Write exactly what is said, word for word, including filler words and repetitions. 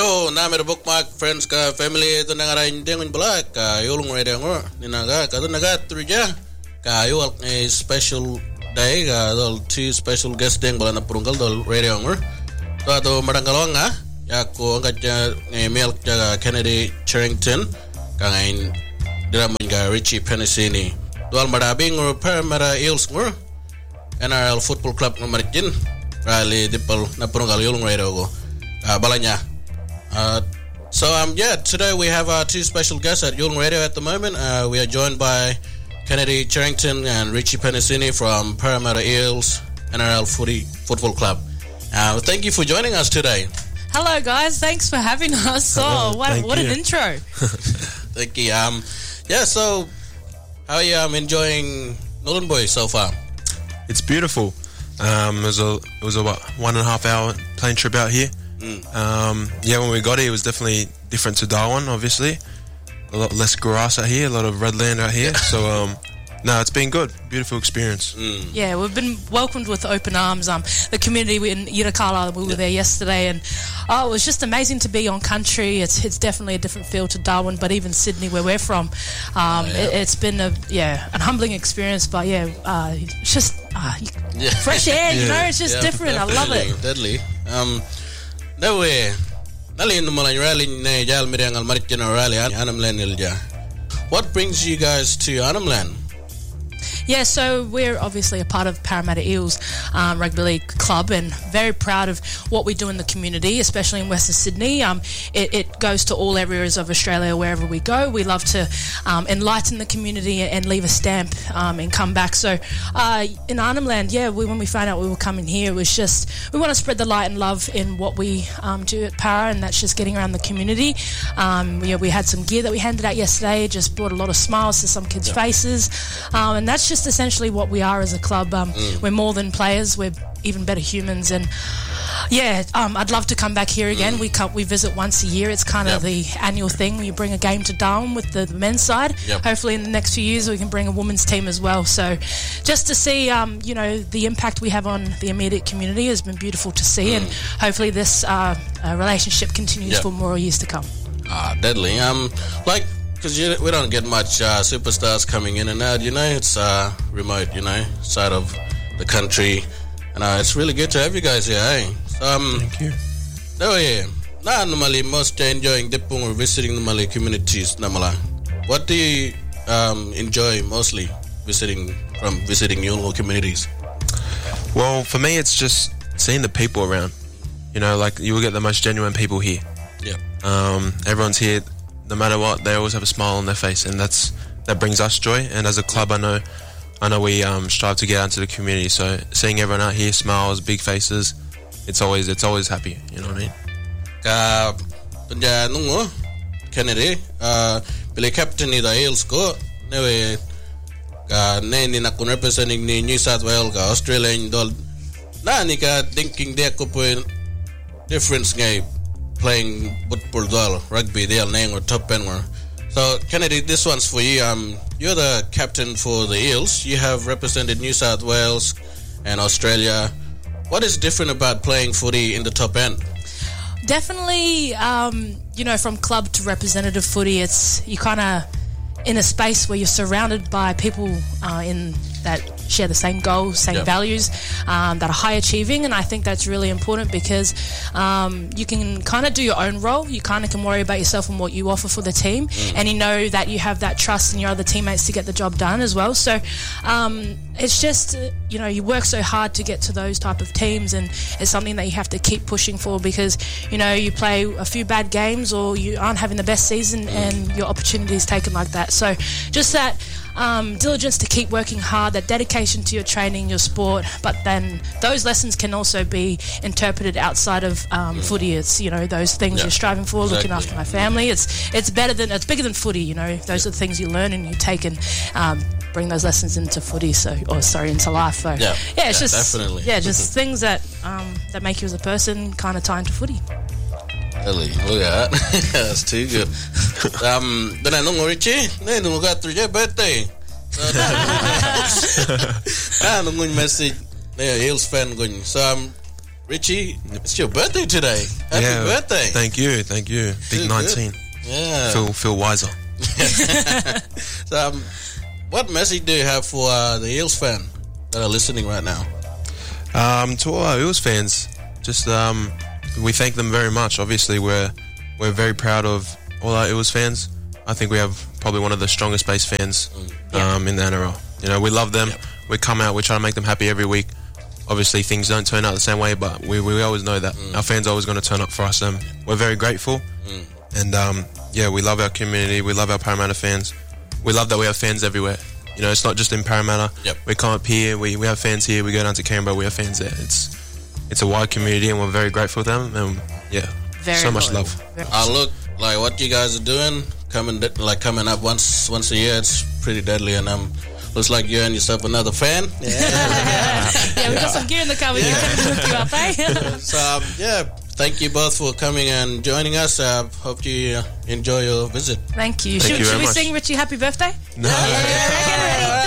Yo, name the bookmark friends ka family to nangara indeng black ka yulung radio ngor ninaga ka to naga truja ka yul a special day ka dol two special guest deng bala na purungkal dol radio ngor to ato madangalonga ya ko angkat ja milk ja Kennedy Charrington ka ngain diraman ka Richie Penasini dol madabing ngor Parramatta Eels ngor N R L Football Club ngor marjin rally dipal na purungkal yulung radio go uh, balanya. Uh, so um yeah, today we have our two special guests at Yulung Radio at the moment. Uh, we are joined by Kennedy Charrington and Richie Penasini from Parramatta Eels N R L Footy Football Club. Uh, thank you for joining us today. Hello guys, thanks for having us. Oh, what, what an intro. Thank you. Um, yeah, so how are you um, enjoying Nhulunbuy so far? It's beautiful. Um, it was a it was a what, one and a half hour plane trip out here. Mm. Um, yeah, when we got here, it was definitely different to Darwin, obviously. A lot less grass out here, a lot of red land out here. So, um, no, it's been good. Beautiful experience. Mm. Yeah, we've been welcomed with open arms. Um, the community in Yirrakala, we were yeah. there yesterday, and oh, it was just amazing to be on country. It's it's definitely a different feel to Darwin, but even Sydney, where we're from, um, oh, yeah. it, it's been a yeah an humbling experience. But yeah, uh, it's just uh, yeah. fresh air, yeah. you know, it's just yeah, different. I love it. Deadly. Um, no way. Nali no malay rally ne jal miriangal marikina rally Arnhem Land. What brings you guys to Arnhem Land? Yeah, so we're obviously a part of Parramatta Eels um, Rugby League Club, and very proud of what we do in the community, especially in Western Sydney. Um, it, it goes to all areas of Australia wherever we go. We love to um, enlighten the community and leave a stamp um, and come back. So uh, in Arnhem Land, yeah, we, when we found out we were coming here, it was just, we want to spread the light and love in what we um, do at Para, and that's just getting around the community. Um, we, we had some gear that we handed out yesterday, just brought a lot of smiles to some kids' yeah. faces, um, and that's just just essentially what we are as a club. Um, mm. We're more than players, we're even better humans, and yeah, um, I'd love to come back here again. Mm. We come, we visit once a year. It's kind of yep. the annual thing. You bring a game to Darwin with the, the men's side. Yep. Hopefully in the next few years we can bring a women's team as well. So just to see um, you know, the impact we have on the immediate community has been beautiful to see, mm. and hopefully this uh, uh, relationship continues yep. for more years to come. Ah, deadly. Um, like Because we don't get much uh, superstars coming in and out, you know. It's uh, remote, you know, side of the country. And uh, it's really good to have you guys here, eh? So, um, Thank you. Oh, yeah. Nah, normally, most enjoying Dipung or visiting normally communities, namala. What do you um, enjoy mostly visiting from visiting Yulung communities? Well, for me, it's just seeing the people around. You know, like, you will get the most genuine people here. Yeah. Um, everyone's here. No matter what, they always have a smile on their face, and that's that brings us joy. And as a club, I know, I know we um, strive to get out into the community. So seeing everyone out here, smiles, big faces, it's always it's always happy. You know what I mean? Ka tunja nungo Kennedy, uh, pili captain ni the Eels ko, newe ka ne ni na kun representing ni New South Wales ka Australia indol, na ni ka thinking dia ko po difference ngay. Playing football doll, rugby deal nang or top end or so Kennedy, this one's for you. Um you're the captain for the Eels. You have represented New South Wales and Australia. What is different about playing footy in the top end? Definitely um, you know, from club to representative footy, it's you kinda in a space where you're surrounded by people uh, in that share the same goals, same yep. values, um, that are high achieving, and I think that's really important because um, you can kind of do your own role. You kind of can worry about yourself and what you offer for the team, mm. and you know that you have that trust in your other teammates to get the job done as well. So um, it's just, you know, you work so hard to get to those type of teams, and it's something that you have to keep pushing for because, you know, you play a few bad games or you aren't having the best season mm. and your opportunity is taken like that. So just that Um, diligence to keep working hard, that dedication to your training, your sport, but then those lessons can also be interpreted outside of um, mm. footy. It's, you know, those things yeah. you're striving for, exactly. looking after my family. It's it's better than, it's bigger than footy, you know. Those yeah. are the things you learn and you take and um, bring those lessons into footy, so or sorry, into life. So yeah, yeah, it's yeah, just definitely. yeah, just things that um, that make you as a person kind of tie into footy. Really, look at that. That's too good. Um, then I know Richie. Then we got three birthday. Ah, nung message, yeah, Eels fan going. So um, Richie, it's your birthday today. Happy yeah, birthday. Thank you, thank you. Big Good, nineteen. good. Yeah. Feel, feel wiser. So, um, what message do you have for uh, the Eels fan that are listening right now? Um, to all our Eels fans, just um, we thank them very much. Obviously, we're we're very proud of all our Eels fans. I think we have probably one of the strongest base fans um, in the N R L. You know, we love them. Yep. We come out, we try to make them happy every week. Obviously, things don't turn out the same way, but we, we always know that mm. our fans are always going to turn up for us, and we're very grateful. Mm. And um, yeah, we love our community. We love our Parramatta fans. We love that we have fans everywhere. You know, it's not just in Parramatta. Yep. We come up here. We we have fans here. We go down to Canberra. We have fans there. It's it's a wide community, and we're very grateful for them. And yeah, Very so much loyal. love. I look like what you guys are doing coming like coming up once once a year. It's pretty deadly, and um, looks like you and yourself another fan. Yeah, Yeah, we've got some gear in the car. We can hook you up, eh? So um, yeah, thank you both for coming and joining us. Uh, hope you uh, enjoy your visit. Thank you. Thank should you should very we much. sing Richie happy birthday? No. Yeah, ready?